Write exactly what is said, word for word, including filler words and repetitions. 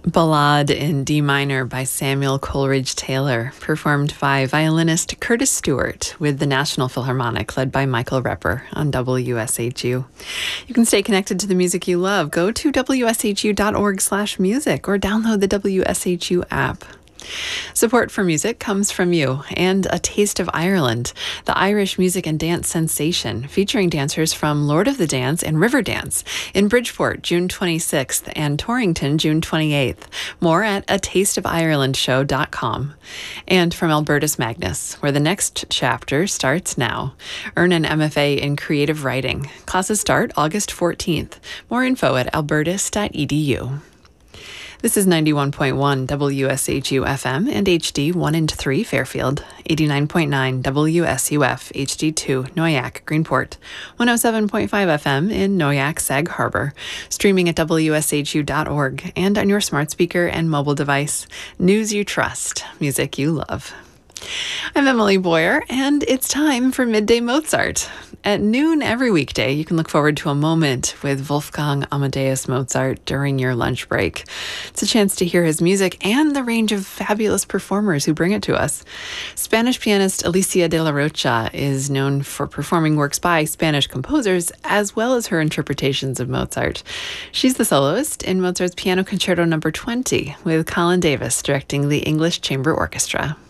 Ballade in D minor by Samuel Coleridge Taylor, performed by violinist Curtis Stewart with the National Philharmonic, led by Michael Repper on W S H U. You can stay connected to the music you love. Go to W S H U dot org slash music or download the W S H U app. Support for music comes from you and A Taste of Ireland, the Irish music and dance sensation, featuring dancers from Lord of the Dance and Riverdance in Bridgeport, June twenty-sixth, and Torrington, June twenty-eighth. More at a taste of ireland show dot com. And from Albertus Magnus, where the next chapter starts now. Earn an M F A in creative writing. Classes start August fourteenth. More info at albertus dot e d u. This is ninety-one point one W S H U F M and H D one and three Fairfield, eighty-nine point nine W S U F H D two Noyac, Greenport, one oh seven point five F M in Noyac, Sag Harbor, streaming at W S H U dot org and on your smart speaker and mobile device. News you trust, music you love. I'm Emily Boyer, and it's time for Midday Mozart. At noon every weekday, you can look forward to a moment with Wolfgang Amadeus Mozart during your lunch break. It's a chance to hear his music and the range of fabulous performers who bring it to us. Spanish pianist Alicia de la Rocha is known for performing works by Spanish composers, as well as her interpretations of Mozart. She's the soloist in Mozart's Piano Concerto number twenty, with Colin Davis directing the English Chamber Orchestra.